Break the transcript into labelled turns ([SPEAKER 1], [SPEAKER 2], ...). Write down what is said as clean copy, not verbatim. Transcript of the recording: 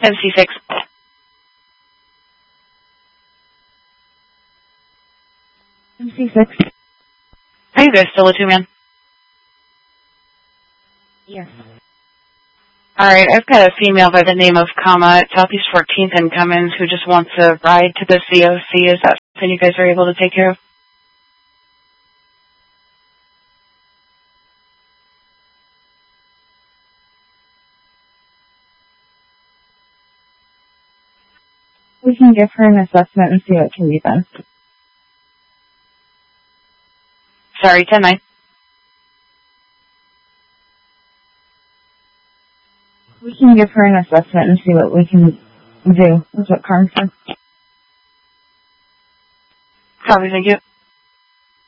[SPEAKER 1] MC6.
[SPEAKER 2] MC6.
[SPEAKER 1] Are you guys still a two-man?
[SPEAKER 2] Yes.
[SPEAKER 1] Alright, I've got a female by the name of Kama at Southeast 14th and Cummins who just wants a ride to the COC. Is that something you guys are able to take care of?
[SPEAKER 2] We can give her an assessment and see what can be done.
[SPEAKER 1] Sorry, 10-9.
[SPEAKER 2] We can give her an assessment and see what we can do. That's what Carm said.
[SPEAKER 1] Copy, thank you.